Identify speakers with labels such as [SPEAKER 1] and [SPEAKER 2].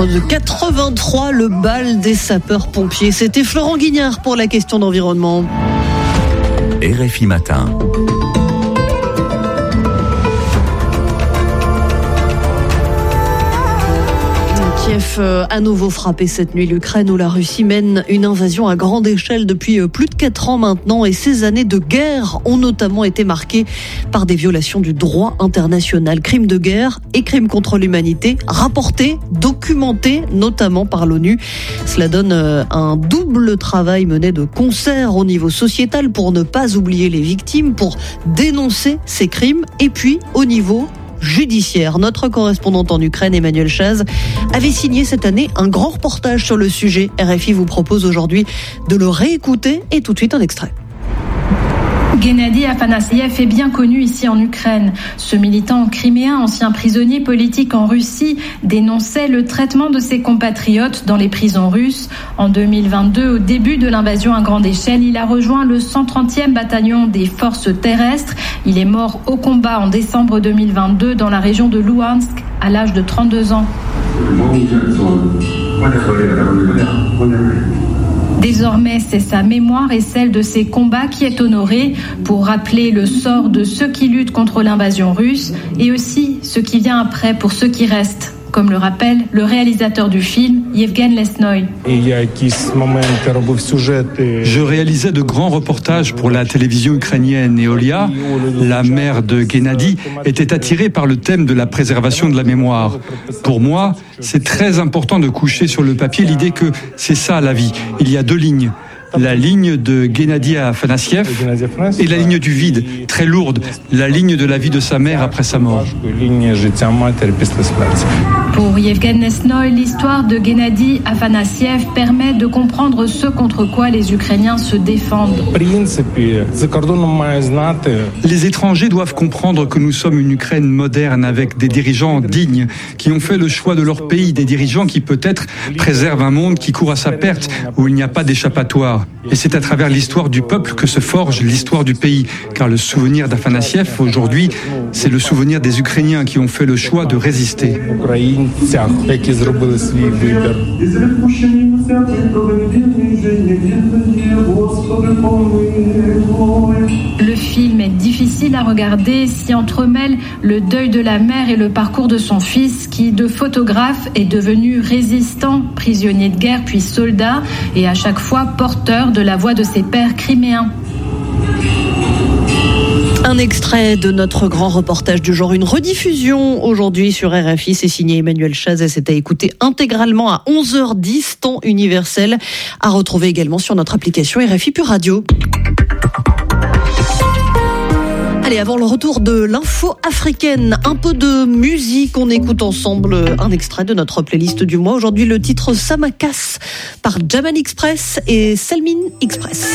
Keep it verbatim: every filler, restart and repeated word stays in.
[SPEAKER 1] De quatre-vingt-trois, le bal des sapeurs-pompiers. C'était Florent Guignard pour la question d'environnement.
[SPEAKER 2] R F I Matin.
[SPEAKER 1] Kiev a nouveau frappé cette nuit l'Ukraine où la Russie mène une invasion à grande échelle depuis plus de quatre ans maintenant et ces années de guerre ont notamment été marquées par des violations du droit international, crimes de guerre et crimes contre l'humanité rapportés, documentés notamment par l'ONU. Cela donne un double travail mené de concert au niveau sociétal pour ne pas oublier les victimes, pour dénoncer ces crimes et puis au niveau judiciaire. Notre correspondante en Ukraine, Emmanuel Chaz, avait signé cette année un grand reportage sur le sujet. R F I vous propose aujourd'hui de le réécouter et tout de suite un extrait.
[SPEAKER 3] Gennady Afanassiev est bien connu ici en Ukraine. Ce militant criméen, ancien prisonnier politique en Russie, dénonçait le traitement de ses compatriotes dans les prisons russes. En deux mille vingt-deux, au début de l'invasion à grande échelle, il a rejoint le cent trentième bataillon des forces terrestres. Il est mort au combat en décembre deux mille vingt-deux dans la région de Louhansk à l'âge de trente-deux ans. Désormais, c'est sa mémoire et celle de ses combats qui est honorée pour rappeler le sort de ceux qui luttent contre l'invasion russe et aussi ce qui vient après pour ceux qui restent, comme le rappelle le réalisateur du film, Yevgen Lesnoy.
[SPEAKER 4] Je réalisais de grands reportages pour la télévision ukrainienne et Olia, la mère de Gennady, était attirée par le thème de la préservation de la mémoire. Pour moi, c'est très important de coucher sur le papier l'idée que c'est ça la vie. Il y a deux lignes. La ligne de Gennady Afanassiev et la ligne du vide, très lourde, la ligne de la vie de sa mère après sa mort.
[SPEAKER 3] Pour Yevgen Lesnoy, l'histoire de Gennady Afanassiev permet de comprendre ce contre quoi les Ukrainiens se défendent.
[SPEAKER 4] Les étrangers doivent comprendre que nous sommes une Ukraine moderne avec des dirigeants dignes qui ont fait le choix de leur pays, des dirigeants qui peut-être préservent un monde qui court à sa perte, où il n'y a pas d'échappatoire. Et c'est à travers l'histoire du peuple que se forge l'histoire du pays. Car le souvenir d'Afanassiev, aujourd'hui, c'est le souvenir des Ukrainiens qui ont fait le choix de résister.
[SPEAKER 3] Le film est difficile à regarder s'y entremêle le deuil de la mère et le parcours de son fils qui, de photographe, est devenu résistant, prisonnier de guerre puis soldat et à chaque fois porteur de la voix de ses pères criméens.
[SPEAKER 1] Un extrait de notre grand reportage du jour, une rediffusion aujourd'hui sur R F I, c'est signé Emmanuel Chaz et c'est à écouter intégralement à onze heures dix, temps universel, à retrouver également sur notre application R F I Pure Radio. Allez, avant le retour de l'info africaine, un peu de musique, on écoute ensemble un extrait de notre playlist du mois. Aujourd'hui, le titre Samakas par Jaman Express et Selmin Express.